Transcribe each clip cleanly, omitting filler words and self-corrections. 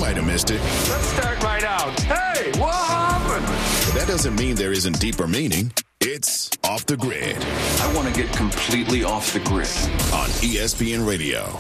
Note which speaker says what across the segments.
Speaker 1: might have missed it.
Speaker 2: Let's start right out. Hey, what happened?
Speaker 1: But that doesn't mean there isn't deeper meaning. It's Off the Grid
Speaker 2: I want to get completely off the grid.
Speaker 1: on ESPN Radio.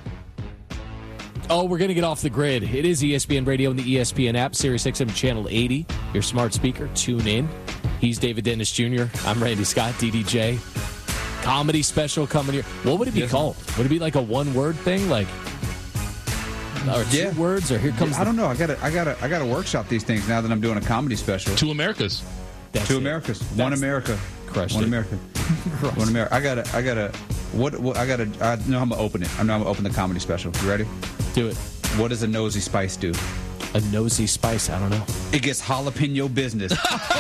Speaker 3: Oh, we're going to get off the grid. It is ESPN Radio and the ESPN app, Sirius XM Channel 80. Your smart speaker, tune in. He's David Dennis Jr. I'm Randy Scott, DDJ. Comedy special coming here. What would it be called? Would it be like a one-word thing, like, or two words, or here comes?
Speaker 4: I don't know. I gotta workshop these things now that I'm doing a comedy special.
Speaker 5: Two Americas.
Speaker 4: Two Americas. One America.
Speaker 3: Crushed
Speaker 4: One
Speaker 3: it.
Speaker 4: America. One America. I know I'm gonna open it. I know I'm gonna open the comedy special. You ready?
Speaker 3: Do it.
Speaker 4: What does a nosy spice do?
Speaker 3: A nosy spice? I don't know.
Speaker 4: It gets jalapeno business.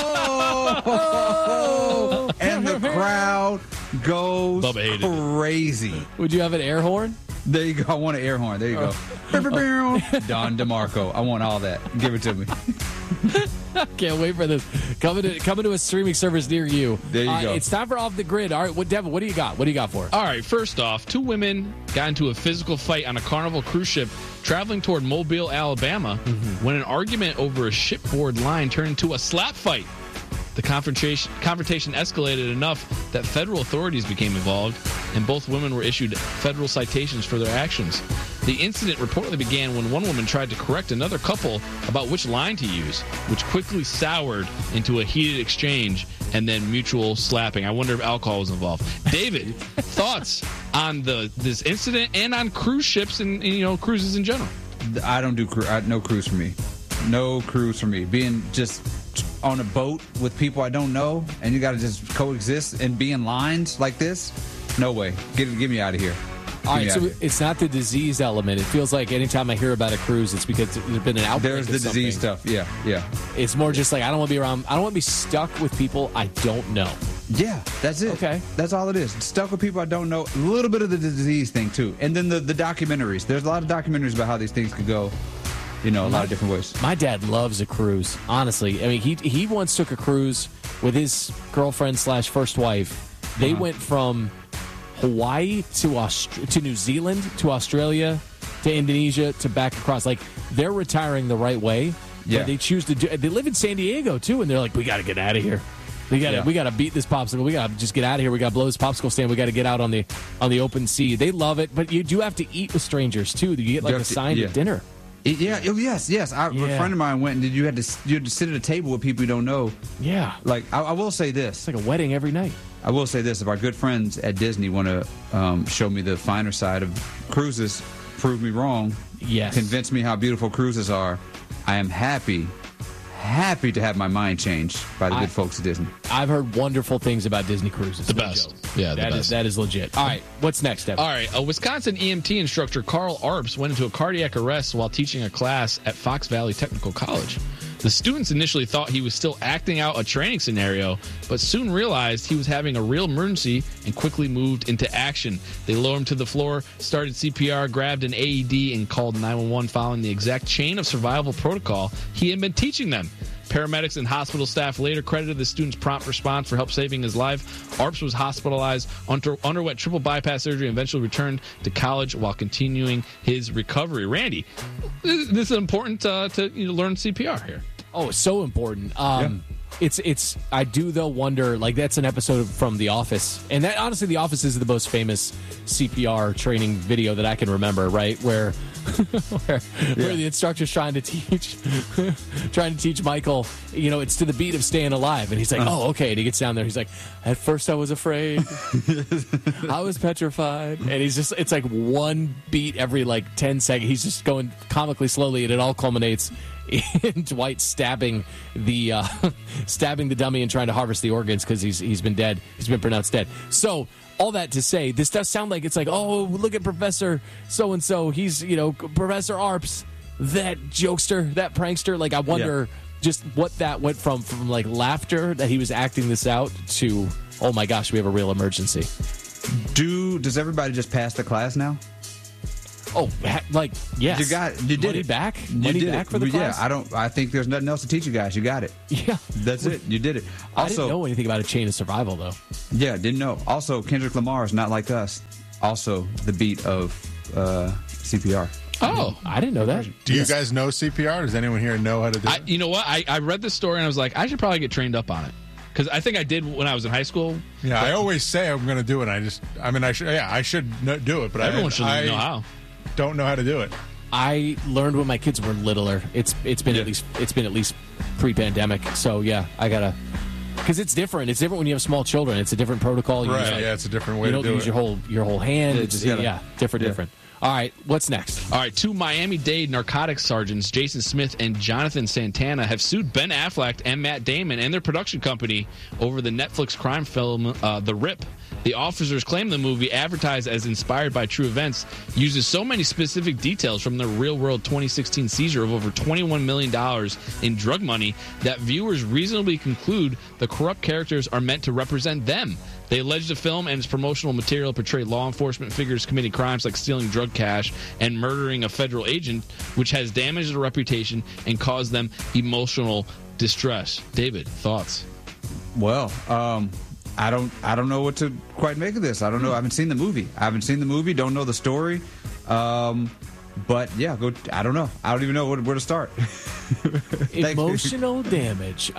Speaker 4: Oh! And the crowd goes
Speaker 5: Bubba hated it.
Speaker 4: crazy.
Speaker 3: Would you have an air horn?
Speaker 4: There you go. I want an air horn. There you go. Don DeMarco. I want all that. Give it to me.
Speaker 3: Can't wait for this. Coming to a streaming service near you.
Speaker 4: There you go.
Speaker 3: It's time for Off the Grid. All right, Devin, what do you got? What do you got for it?
Speaker 5: All right, first off, two women got into a physical fight on a Carnival cruise ship traveling toward Mobile, Alabama, when an argument over a shipboard line turned into a slap fight. The confrontation escalated enough that federal authorities became involved, and both women were issued federal citations for their actions. The incident reportedly began when one woman tried to correct another couple about which line to use, which quickly soured into a heated exchange and then mutual slapping. I wonder if alcohol was involved. David, thoughts on this incident and on cruise ships and cruises in general?
Speaker 4: I don't do no cruise for me. No cruise for me. Being just on a boat with people I don't know, and you got to just coexist and be in lines like this. No way. Get me out of here.
Speaker 3: All right, so it's not the disease element. It feels like anytime I hear about a cruise, it's because there's been an outbreak.
Speaker 4: There's the disease stuff. Yeah.
Speaker 3: It's more just like I don't want to be around. I don't want to be stuck with people I don't know.
Speaker 4: Yeah, that's it.
Speaker 3: Okay.
Speaker 4: That's all it is. Stuck with people I don't know. A little bit of the disease thing, too. And then the documentaries. There's a lot of documentaries about how these things could go, a lot of different ways.
Speaker 3: My dad loves a cruise, honestly. I mean, he once took a cruise with his girlfriend / first wife. They went from Hawaii to New Zealand to Australia to Indonesia to back across. Like, they're retiring the right way.
Speaker 4: Yeah.
Speaker 3: But they choose to do. They live in San Diego too, and they're like, we got to get out of here. We got to beat this popsicle. We got to just get out of here. We got to blow this popsicle stand. We got to get out on the open sea. They love it, but you do have to eat with strangers too. You get assigned a dinner.
Speaker 4: Yeah. Yes. A friend of mine went, and you had to sit at a table with people you don't know.
Speaker 3: Yeah.
Speaker 4: Like I will say this.
Speaker 3: It's like a wedding every night.
Speaker 4: I will say this: if our good friends at Disney want to show me the finer side of cruises, prove me wrong, convince me how beautiful cruises are, I am happy to have my mind changed by the good folks at Disney.
Speaker 3: I've heard wonderful things about Disney cruises.
Speaker 5: The best. Yeah, the best.
Speaker 3: That is legit. All right, what's next, Devin?
Speaker 5: All right, a Wisconsin EMT instructor, Carl Arps, went into a cardiac arrest while teaching a class at Fox Valley Technical College. The students initially thought he was still acting out a training scenario, but soon realized he was having a real emergency and quickly moved into action. They lowered him to the floor, started CPR, grabbed an AED, and called 911 following the exact chain of survival protocol he had been teaching them. Paramedics and hospital staff later credited the student's prompt response for help saving his life. Arps was hospitalized, underwent triple bypass surgery, and eventually returned to college while continuing his recovery. Randy, this is important to learn CPR here.
Speaker 3: Oh, it's so important. It's. I do though wonder. Like that's an episode from The Office, and that honestly, The Office is the most famous CPR training video that I can remember. Right where the instructor's trying to teach Michael. It's to the beat of Staying Alive, and he's like, "Oh, okay." And he gets down there. He's like, "At first, I was afraid. I was petrified." And he's just. It's like one beat every 10 seconds. He's just going comically slowly, and it all culminates in Dwight stabbing the dummy and trying to harvest the organs because he's been dead. He's been pronounced dead. So all that to say, this does sound like it's like, oh, look at Professor so and so. He's Professor Arps, that jokester, that prankster. Like I wonder just what that went from laughter that he was acting this out to, oh my gosh, we have a real emergency.
Speaker 4: Does everybody just pass the class now?
Speaker 3: Oh, yes.
Speaker 4: You did
Speaker 3: Money
Speaker 4: it.
Speaker 3: back?
Speaker 4: You
Speaker 3: Money
Speaker 4: did
Speaker 3: back
Speaker 4: it.
Speaker 3: for the class?
Speaker 4: Yeah, I think there's nothing else to teach you guys. You got it.
Speaker 3: Yeah.
Speaker 4: That's it. You did it.
Speaker 3: I
Speaker 4: Also,
Speaker 3: didn't know anything about a chain of survival, though.
Speaker 4: Yeah, didn't know. Also, Kendrick Lamar is not like us. Also, the beat of CPR.
Speaker 5: Oh,
Speaker 3: I didn't know that.
Speaker 6: Do you guys know CPR? Does anyone here know how to do it?
Speaker 5: You know what? I read this story and I was like, I should probably get trained up on it. Because I think I did when I was in high school.
Speaker 6: Yeah, I always say I'm going to do it. I should do it, but
Speaker 5: everyone should know how.
Speaker 6: Don't know how to do it.
Speaker 3: I learned when my kids were littler. It's been at least pre-pandemic. So yeah, I gotta, because it's different. It's different when you have small children. It's a different protocol. You
Speaker 6: right? It's a different way to do it.
Speaker 3: You don't use your whole hand. Different. All right, what's next?
Speaker 5: All right, 2 Miami-Dade narcotics sergeants, Jason Smith and Jonathan Santana, have sued Ben Affleck and Matt Damon and their production company over the Netflix crime film The Rip. The officers claim the movie, advertised as inspired by true events, uses so many specific details from the real-world 2016 seizure of over $21 million in drug money that viewers reasonably conclude the corrupt characters are meant to represent them. They allege the film and its promotional material portray law enforcement figures committing crimes like stealing drug cash and murdering a federal agent, which has damaged their reputation and caused them emotional distress. David, thoughts?
Speaker 4: Well, I don't know what to quite make of this. I don't know. I haven't seen the movie. Don't know the story. But yeah, I don't know. I don't even know where to start.
Speaker 3: Emotional damage.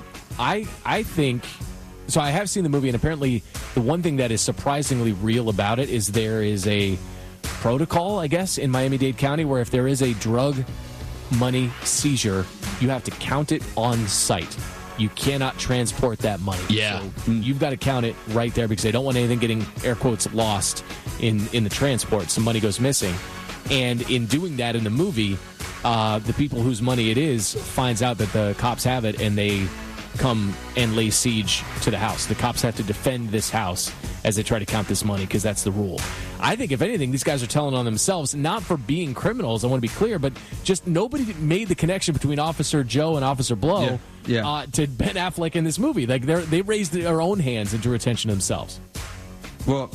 Speaker 3: I think. So I have seen the movie, and apparently the one thing that is surprisingly real about it is there is a protocol, I guess, in Miami-Dade County where if there is a drug money seizure, you have to count it on site. You cannot transport that money.
Speaker 5: Yeah.
Speaker 3: So you've got to count it right there because they don't want anything getting, air quotes, lost in the transport. Some money goes missing. And in doing that in the movie, the people whose money it is finds out that the cops have it, and they come and lay siege to the house. The cops have to defend this house as they try to count this money because that's the rule. I think, if anything, these guys are telling on themselves, not for being criminals, I want to be clear, but just nobody made the connection between Officer Joe and Officer Blow to Ben Affleck in this movie. Like they raised their own hands and drew attention to themselves.
Speaker 4: Well,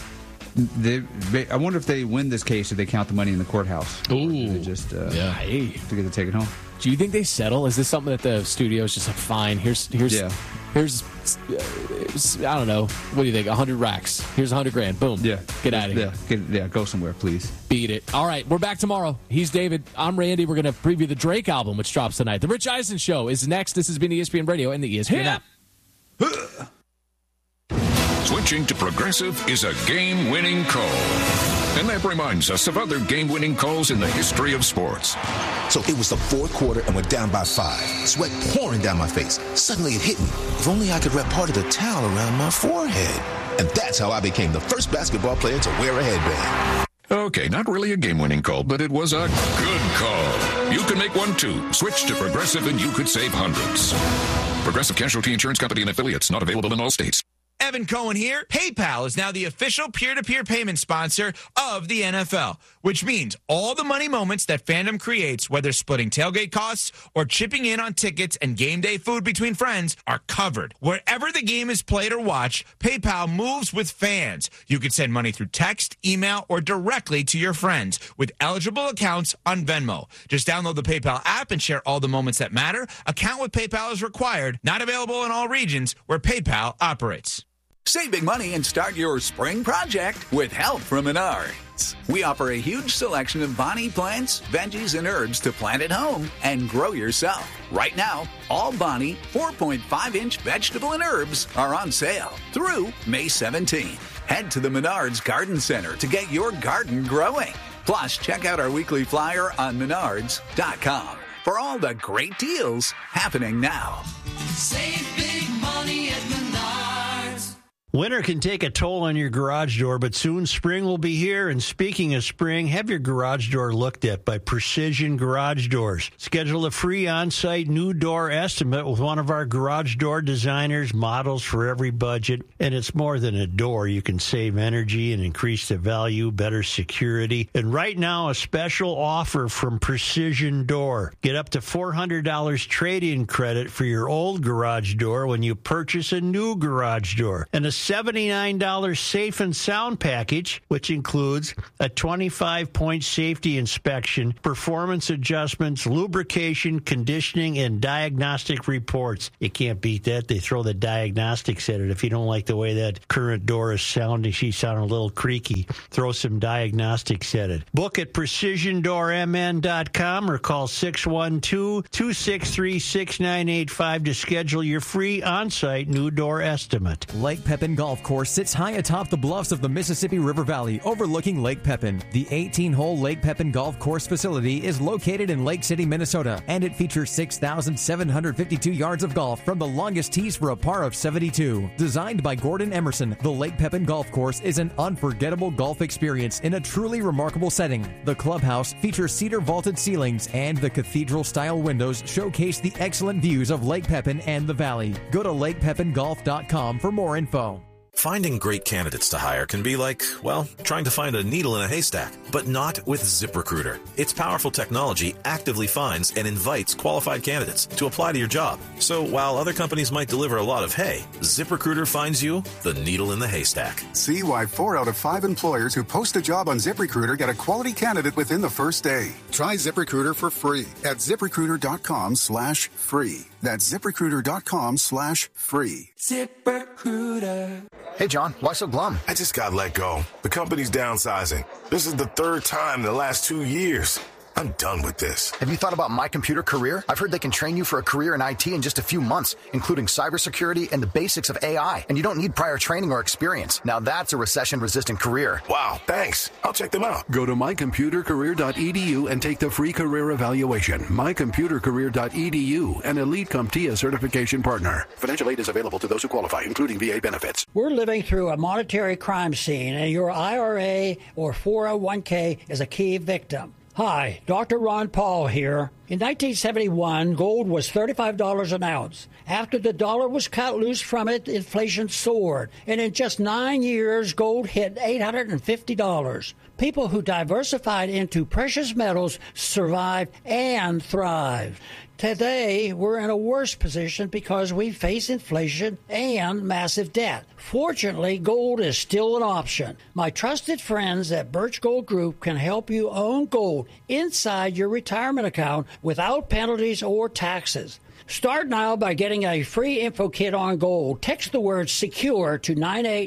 Speaker 4: I wonder if they win this case, if they count the money in the courthouse.
Speaker 5: Ooh.
Speaker 4: They just to get to take it home.
Speaker 3: Do you think they settle? Is this something that the studio is just like, fine, here's I don't know, what do you think, 100 racks, here's 100 grand, boom, get out of here,
Speaker 4: go somewhere, please,
Speaker 3: beat it. All right, we're back tomorrow. He's David, I'm Randy. We're going to preview the Drake album, which drops tonight. The Rich Eisen Show is next. This has been ESPN Radio and the ESPN app.
Speaker 1: Switching to Progressive is a game-winning call. And that reminds us of other game-winning calls in the history of sports.
Speaker 7: So it was the fourth quarter and we're down by 5. Sweat pouring down my face. Suddenly it hit me. If only I could wrap part of the towel around my forehead. And that's how I became the first basketball player to wear a headband.
Speaker 1: Okay, not really a game-winning call, but it was a good call. You can make one too. Switch to Progressive and you could save hundreds. Progressive Casualty Insurance Company and affiliates, not available in all states.
Speaker 8: Evan Cohen here. PayPal is now the official peer-to-peer payment sponsor of the NFL, which means all the money moments that fandom creates, whether splitting tailgate costs or chipping in on tickets and game day food between friends, are covered. Wherever the game is played or watched, PayPal moves with fans. You can send money through text, email, or directly to your friends with eligible accounts on Venmo. Just download the PayPal app and share all the moments that matter. Account with PayPal is required. Not available in all regions where PayPal operates.
Speaker 9: Save big money and start your spring project with help from Menards. We offer a huge selection of Bonnie plants, veggies, and herbs to plant at home and grow yourself. Right now, all Bonnie 4.5-inch vegetable and herbs are on sale through May 17th. Head to the Menards Garden Center to get your garden growing. Plus, check out our weekly flyer on Menards.com for all the great deals happening now.
Speaker 10: Save big money at Menards.
Speaker 11: Winter can take a toll on your garage door, but soon spring will be here. And speaking of spring, have your garage door looked at by Precision Garage Doors. Schedule a free on-site new door estimate with one of our garage door designers, models for every budget. And it's more than a door. You can save energy and increase the value, better security. And right now, a special offer from Precision Door. Get up to $400 trade-in credit for your old garage door when you purchase a new garage door. And a $79 Safe and Sound package, which includes a 25-point safety inspection, performance adjustments, lubrication, conditioning, and diagnostic reports. You can't beat that. They throw the diagnostics at it. If you don't like the way that current door is sounding, she's sounding a little creaky, throw some diagnostics at it. Book at precisiondoormn.com or call 612-263-6985 to schedule your free on-site new door estimate.
Speaker 12: Lake Pepin Golf Course sits high atop the bluffs of the Mississippi River Valley, overlooking Lake Pepin. The 18-hole Lake Pepin Golf Course facility is located in Lake City, Minnesota, and it features 6,752 yards of golf from the longest tees for a par of 72. Designed by Gordon Emerson, the Lake Pepin Golf Course is an unforgettable golf experience in a truly remarkable setting. The clubhouse features cedar vaulted ceilings, and the cathedral-style windows showcase the excellent views of Lake Pepin and the valley. Go to lakepepingolf.com for more info.
Speaker 13: Finding great candidates to hire can be like, well, trying to find a needle in a haystack, but not with ZipRecruiter. Its powerful technology actively finds and invites qualified candidates to apply to your job. So while other companies might deliver a lot of hay, ZipRecruiter finds you the needle in the haystack.
Speaker 14: See why 4 out of 5 employers who post a job on ZipRecruiter get a quality candidate within the first day. Try ZipRecruiter for free at ZipRecruiter.com/free. That's ZipRecruiter.com/free.
Speaker 15: ZipRecruiter. Hey, John, why so glum?
Speaker 16: I just got let go. The company's downsizing. This is the 3rd time in the last 2 years. I'm done with this.
Speaker 15: Have you thought about My Computer Career? I've heard they can train you for a career in IT in just a few months, including cybersecurity and the basics of AI. And you don't need prior training or experience. Now that's a recession-resistant career.
Speaker 16: Wow, thanks. I'll check them out.
Speaker 17: Go to mycomputercareer.edu and take the free career evaluation. mycomputercareer.edu, an Elite CompTIA certification partner. Financial aid is available to those who qualify, including VA benefits.
Speaker 18: We're living through a monetary crime scene, and your IRA or 401k is a key victim. Hi, Dr. Ron Paul here. In 1971, gold was $35 an ounce. After the dollar was cut loose from it, inflation soared. And in just 9 years, gold hit $850. People who diversified into precious metals survived and thrived. Today, we're in a worse position because we face inflation and massive debt. Fortunately, gold is still an option. My trusted friends at Birch Gold Group can help you own gold inside your retirement account without penalties or taxes. Start now by getting a free info kit on gold. Text the word SECURE to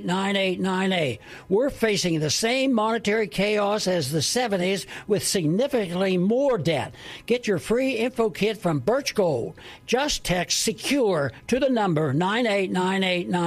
Speaker 18: 989898. We're facing the same monetary chaos as the 70s with significantly more debt. Get your free info kit from Birch Gold. Just text SECURE to the number 989898.